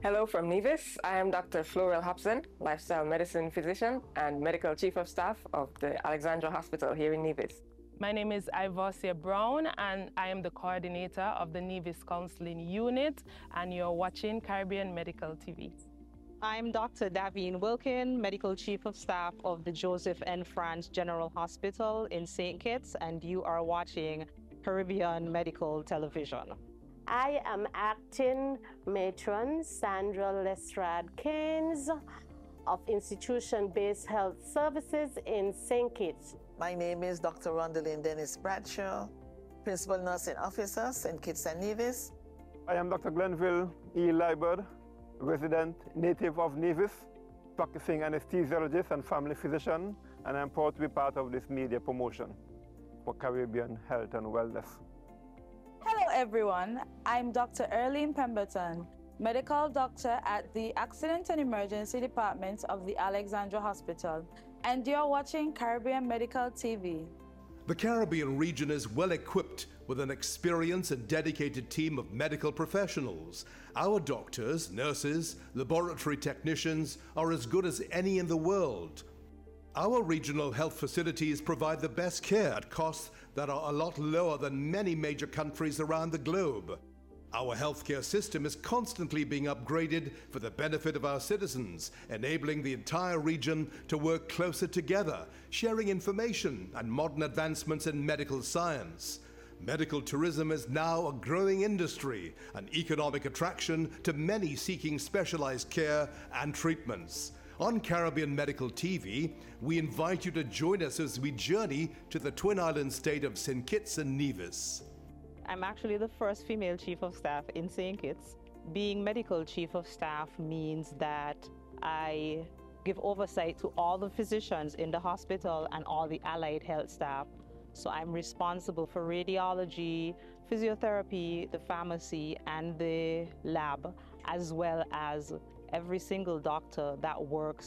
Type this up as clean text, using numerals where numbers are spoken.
Hello from Nevis. I am Dr. Florel Hobson, lifestyle medicine physician and medical chief of staff of the Alexandra Hospital here in Nevis. My name is Ivorcia Brown and I am the coordinator of the Nevis Counseling Unit, and you're watching Caribbean Medical TV. I'm Dr. Davine Wilkin, Medical Chief of Staff of the Joseph N. France General Hospital in St. Kitts, and you are watching Caribbean Medical Television. I am acting matron Sandra Lestrade Keynes of Institution-Based Health Services in St. Kitts. My name is Dr. Rondeline Dennis Bradshaw, Principal Nursing Officer, St. Kitts and Nevis. I am Dr. Glenville E. Liebert, resident native of Nevis, practicing anesthesiologist and family physician, and I'm proud to be part of this media promotion for Caribbean health and wellness. Hello everyone, I'm Dr. Earlene Pemberton, medical doctor at the Accident and Emergency Department of the Alexandra Hospital, and you're watching Caribbean Medical TV. The Caribbean region is well equipped with an experienced and dedicated team of medical professionals. Our doctors, nurses, laboratory technicians are as good as any in the world. Our regional health facilities provide the best care at costs that are a lot lower than many major countries around the globe. Our healthcare system is constantly being upgraded for the benefit of our citizens, enabling the entire region to work closer together, sharing information and modern advancements in medical science. Medical tourism is now a growing industry, an economic attraction to many seeking specialized care and treatments. On Caribbean Medical TV, we invite you to join us as we journey to the Twin Island state of St. Kitts and Nevis. I'm actually the first female chief of staff in St. Kitts. Being medical chief of staff means that I give oversight to all the physicians in the hospital and all the allied health staff. So I'm responsible for radiology, physiotherapy, the pharmacy, and the lab, as well as every single doctor that works